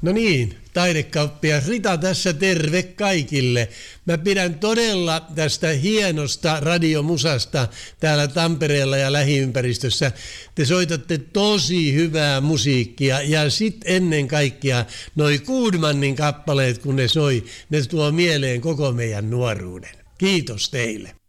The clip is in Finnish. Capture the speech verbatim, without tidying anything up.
No niin, taidekauppias Rita tässä terve kaikille. Mä pidän todella tästä hienosta radiomusasta täällä Tampereella ja lähiympäristössä. Te soitatte tosi hyvää musiikkia ja sit ennen kaikkea noi Koodmanin kappaleet kun ne soi, ne tuo mieleen koko meidän nuoruuden. Kiitos teille.